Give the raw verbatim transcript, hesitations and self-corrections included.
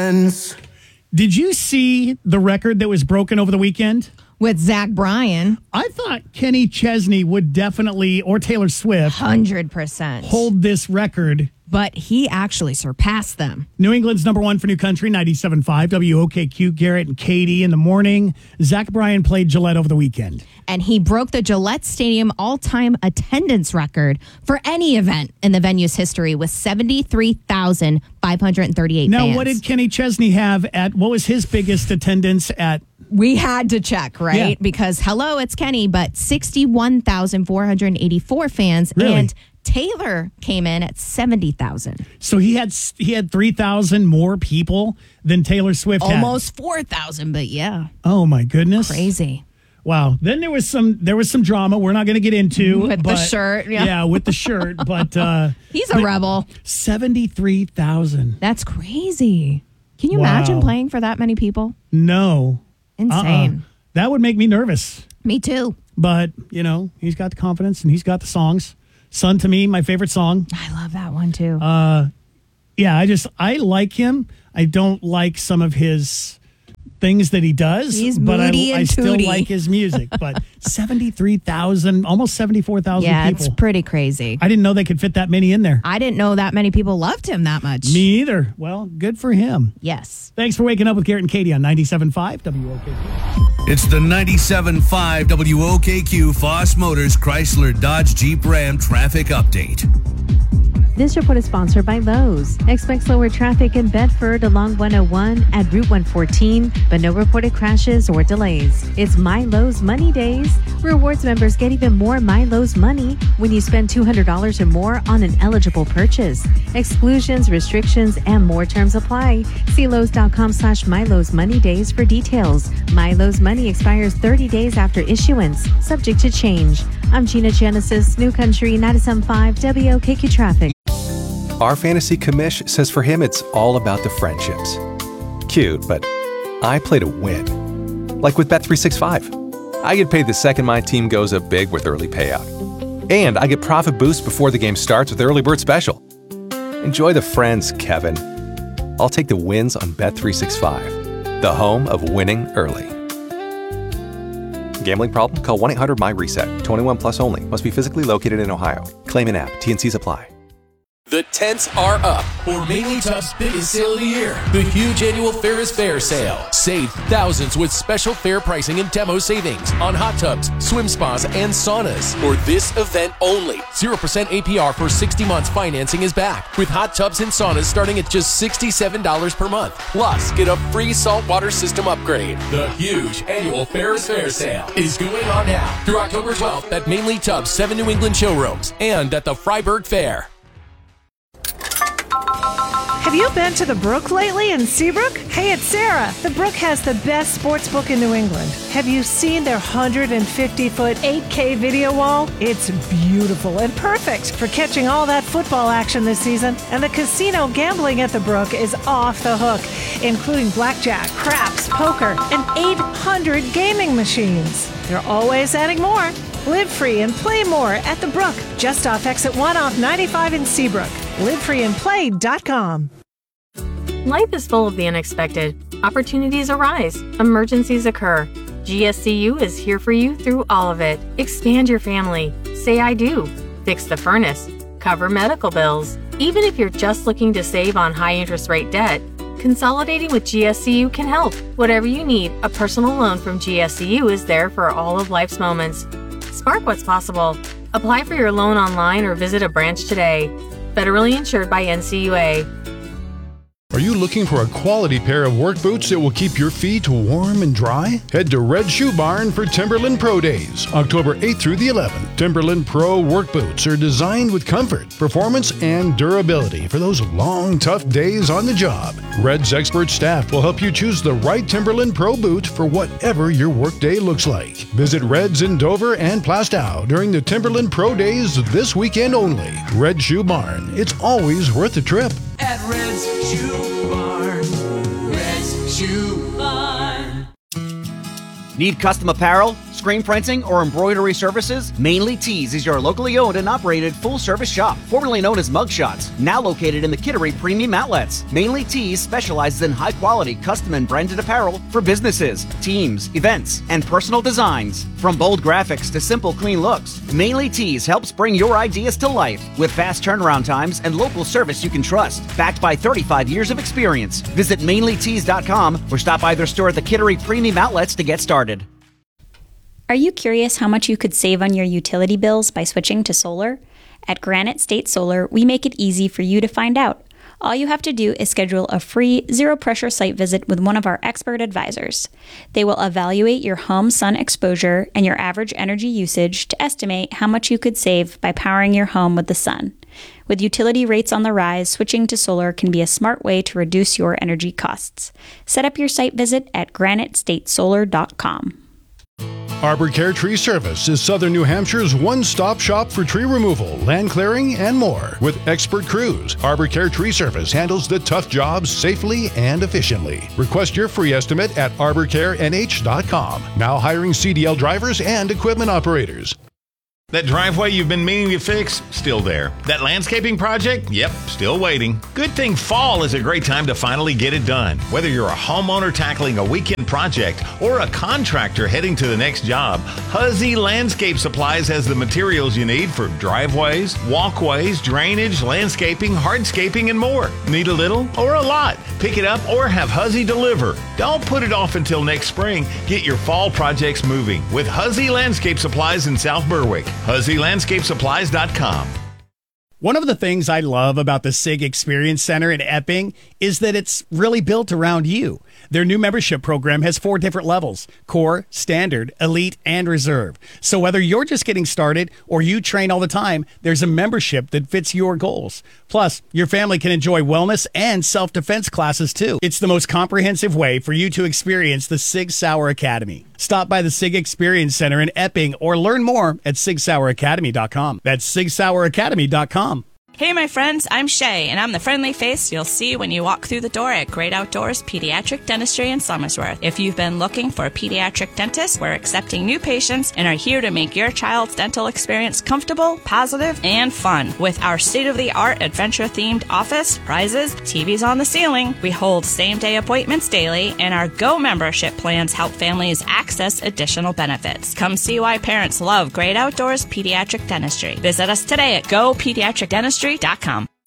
friends. Did you see the record that was broken over the weekend? With Zach Bryan. I thought Kenny Chesney would definitely, or Taylor Swift, one hundred percent hold this record. But he actually surpassed them. New England's number one for New Country, ninety-seven point five W O K Q, Garrett and Katie in the morning. Zach Bryan played Gillette over the weekend. And he broke the Gillette Stadium all-time attendance record for any event in the venue's history with seventy-three thousand five hundred thirty-eight now, fans. Now, what did Kenny Chesney have at, what was his biggest attendance at? We had to check, right? Yeah. Because, hello, it's Kenny, but sixty-one thousand four hundred eighty-four fans. Really? And Taylor came in at seventy thousand. So he had he had three thousand more people than Taylor Swift had. Almost four thousand, but yeah. Oh, my goodness. Crazy. Wow. Then there was some there was some drama we're not going to get into. With but, the shirt. Yeah. yeah, with the shirt. But uh, he's a rebel. seventy-three thousand. That's crazy. Can you Wow. imagine playing for that many people? No. Insane. Uh-uh. That would make me nervous. Me too. But, you know, he's got the confidence and he's got the songs. Son to Me, my favorite song. I love that one too. Uh, yeah, I just, I like him. I don't like some of his things that he does. He's but moody I, and I still tooty. like his music. But seventy-three thousand, almost seventy-four thousand yeah, people. it's pretty crazy. I didn't know they could fit that many in there. I didn't know that many people loved him that much. Me either. Well, good for him. Yes. Thanks for waking up with Garrett and Katie on ninety-seven point five W O K Q. It's the ninety-seven point five W O K Q Foss Motors Chrysler Dodge Jeep Ram traffic update. This report is sponsored by Lowe's. Expect slower traffic in Bedford along one oh one at Route one fourteen, but no reported crashes or delays. It's My Lowe's Money Days. Rewards members get even more My Lowe's money when you spend two hundred dollars or more on an eligible purchase. Exclusions, restrictions, and more terms apply. See Lowe's.com slash My Lowe's Money Days for details. My Lowe's Money expires thirty days after issuance, subject to change. I'm Gina Genesis, New Country ninety-seven point five W O K Q Traffic. Our fantasy commish says for him it's all about the friendships. Cute, but I play to win. Like with Bet three sixty-five. I get paid the second my team goes up big with early payout. And I get profit boost before the game starts with Early Bird Special. Enjoy the friends, Kevin. I'll take the wins on Bet three sixty-five, the home of winning early. Gambling problem? Call one eight hundred M Y reset. twenty-one plus only. Must be physically located in Ohio. Claim in app. T and Cs apply. The tents are up for Mainly Tub's biggest sale of the year, the huge annual Ferris Fair sale. Save thousands with special fair pricing and demo savings on hot tubs, swim spas, and saunas. For this event only, zero percent A P R for sixty months financing is back, with hot tubs and saunas starting at just sixty-seven dollars per month. Plus, get a free saltwater system upgrade. The huge annual Ferris Fair sale is going on now through October twelfth at Mainly Tub's seven New England showrooms and at the Freiburg Fair. Have you been to the Brook lately in Seabrook? Hey, it's Sarah. The Brook has the best sports book in New England. Have you seen their one hundred fifty foot eight K video wall? It's beautiful and perfect for catching all that football action this season. And the casino gambling at the Brook is off the hook, including blackjack, craps, poker, and eight hundred gaming machines. They're always adding more. Live free and play more at the Brook, just off exit one off ninety-five in Seabrook. live free and play dot com. Life is full of the unexpected. Opportunities arise. Emergencies occur. G S C U is here for you through all of it. Expand your family. Say I do. Fix the furnace. Cover medical bills. Even if you're just looking to save on high interest rate debt, consolidating with G S C U can help. Whatever you need, a personal loan from G S C U is there for all of life's moments. Spark what's possible. Apply for your loan online or visit a branch today. Federally insured by N C U A. Are you looking for a quality pair of work boots that will keep your feet warm and dry? Head to Red Shoe Barn for Timberland Pro Days, October eighth through the eleventh. Timberland Pro work boots are designed with comfort, performance, and durability for those long, tough days on the job. Red's expert staff will help you choose the right Timberland Pro boot for whatever your workday looks like. Visit Red's in Dover and Plastow during the Timberland Pro Days this weekend only. Red Shoe Barn. It's always worth the trip. At Red's Shoe Barn. Red's Shoe Barn. Need custom apparel, screen printing, or embroidery services? Mainly Tees is your locally owned and operated full-service shop, formerly known as Mugshots, now located in the Kittery Premium Outlets. Mainly Tees specializes in high-quality custom and branded apparel for businesses, teams, events, and personal designs. From bold graphics to simple, clean looks, Mainly Tees helps bring your ideas to life with fast turnaround times and local service you can trust. Backed by thirty-five years of experience. Visit mainly tees dot com or stop by their store at the Kittery Premium Outlets to get started. Are you curious how much you could save on your utility bills by switching to solar? At Granite State Solar, we make it easy for you to find out. All you have to do is schedule a free, zero-pressure site visit with one of our expert advisors. They will evaluate your home sun exposure and your average energy usage to estimate how much you could save by powering your home with the sun. With utility rates on the rise, switching to solar can be a smart way to reduce your energy costs. Set up your site visit at granite state solar dot com. Arbor Care Tree Service is Southern New Hampshire's one-stop shop for tree removal, land clearing, and more. With expert crews, Arbor Care Tree Service handles the tough jobs safely and efficiently. Request your free estimate at arbor care n h dot com. Now hiring C D L drivers and equipment operators. That driveway you've been meaning to fix? Still there. That landscaping project? Yep, still waiting. Good thing fall is a great time to finally get it done. Whether you're a homeowner tackling a weekend project or a contractor heading to the next job, Huzzy Landscape Supplies has the materials you need for driveways, walkways, drainage, landscaping, hardscaping, and more. Need a little or a lot? Pick it up or have Huzzy deliver. Don't put it off until next spring. Get your fall projects moving with Huzzy Landscape Supplies in South Berwick. Huzzy Landscape Supplies dot com. One of the things I love about the SIG Experience Center in Epping is that it's really built around you. Their new membership program has four different levels: core, standard, elite, and reserve. So whether you're just getting started or you train all the time, there's a membership that fits your goals. Plus, your family can enjoy wellness and self-defense classes too. It's the most comprehensive way for you to experience the Sig Sauer Academy. Stop by the SIG Experience Center in Epping or learn more at sig sauer academy dot com. That's sig sauer academy dot com. Hey, my friends, I'm Shay, and I'm the friendly face you'll see when you walk through the door at Great Outdoors Pediatric Dentistry in Somersworth. If you've been looking for a pediatric dentist, we're accepting new patients and are here to make your child's dental experience comfortable, positive, and fun. With our state-of-the-art adventure-themed office, prizes, T Vs on the ceiling, we hold same-day appointments daily, and our Go membership plans help families access additional benefits. Come see why parents love Great Outdoors Pediatric Dentistry. Visit us today at go pediatric dentistry dot com.